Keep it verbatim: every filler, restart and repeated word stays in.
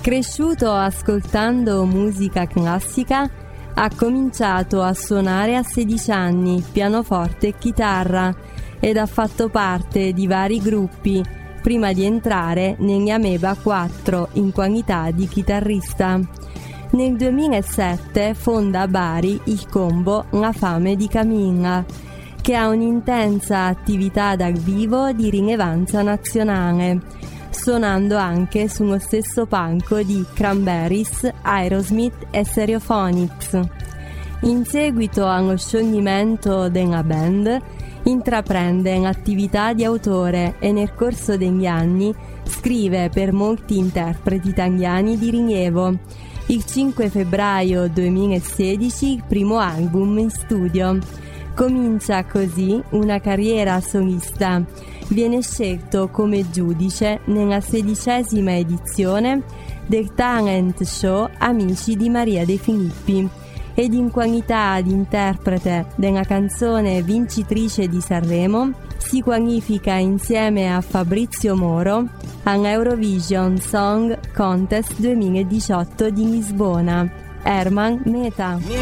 Cresciuto ascoltando musica classica, ha cominciato a suonare a sedici anni pianoforte e chitarra ed ha fatto parte di vari gruppi prima di entrare negli Ameba quattro in qualità di chitarrista. Nel duemilasette fonda a Bari il combo La Fame di Camilla, che ha un'intensa attività dal vivo di rilevanza nazionale, suonando anche sullo stesso palco di Cranberries, Aerosmith e Stereophonics. In seguito allo scioglimento della band, intraprende l'attività di autore e nel corso degli anni scrive per molti interpreti italiani di rilievo. Il cinque febbraio duemilasedici il primo album in studio. Comincia così una carriera solista. Viene scelto come giudice nella sedicesima edizione del talent show Amici di Maria De Filippi ed in qualità di interprete della canzone vincitrice di Sanremo si qualifica insieme a Fabrizio Moro all'Eurovision Song Contest duemiladiciotto di Lisbona. Herman Meta.